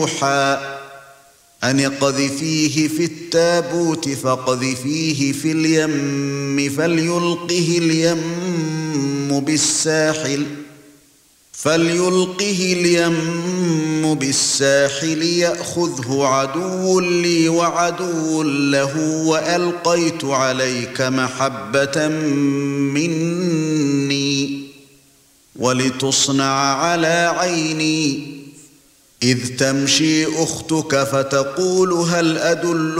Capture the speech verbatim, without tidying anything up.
يوحى أن اقذفيه في التابوت فاقذفيه في اليم فليلقه اليم بالساحل فليلقه اليم بالساحل يأخذه عدو لي وعدو له وألقيت عليك محبة مني ولتصنع على عيني إذ تمشي أختك فتقول هل أدل